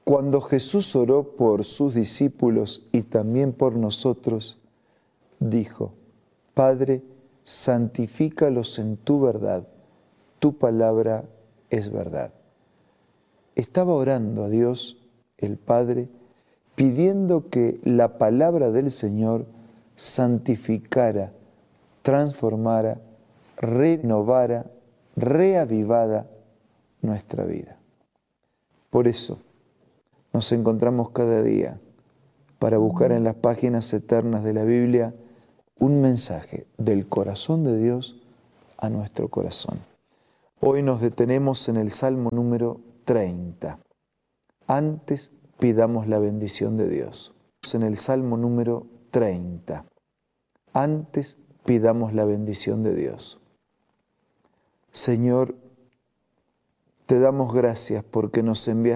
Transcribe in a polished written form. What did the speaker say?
Cuando Jesús oró por sus discípulos y también por nosotros, dijo: Padre, santifícalos en tu verdad, tu palabra es verdad. Estaba orando a Dios, el Padre, pidiendo que la palabra del Señor santificara, transformara, renovara, reavivara nuestra vida. Por eso nos encontramos cada día para buscar en las páginas eternas de la Biblia un mensaje del corazón de Dios a nuestro corazón. Hoy nos detenemos en el Salmo número 30. Antes pidamos la bendición de Dios. En el Salmo número 30. Antes pidamos la bendición de Dios. Señor, te damos gracias porque nos envías